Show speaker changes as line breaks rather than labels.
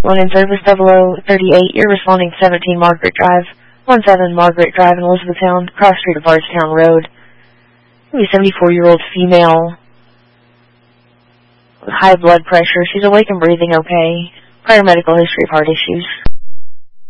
One in service 0038, you're responding to 17 Margaret Drive. 17 Margaret Drive in Elizabethtown, cross street of Bardstown Road. A 74-year-old female with high blood pressure. She's awake and breathing okay. Prior medical history of heart issues.